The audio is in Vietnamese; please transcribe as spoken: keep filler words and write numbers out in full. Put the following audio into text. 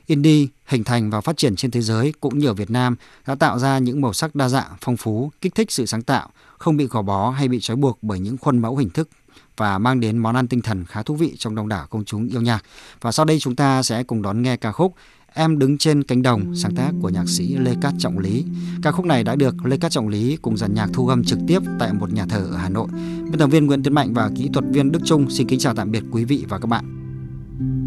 Indie hình thành và phát triển trên thế giới cũng như ở Việt Nam đã tạo ra những màu sắc đa dạng, phong phú, kích thích sự sáng tạo, không bị gò bó hay bị trói buộc bởi những khuôn mẫu hình thức và mang đến món ăn tinh thần khá thú vị trong đông đảo công chúng yêu nhạc. Và sau đây chúng ta sẽ cùng đón nghe ca khúc Em đứng trên cánh đồng, sáng tác của nhạc sĩ Lê Cát Trọng Lý. Ca khúc này đã được Lê Cát Trọng Lý cùng dàn nhạc thu âm trực tiếp tại một nhà thờ ở Hà Nội. Biên tập viên Nguyễn Tiến Mạnh và kỹ thuật viên Đức Trung xin kính chào tạm biệt quý vị và các bạn.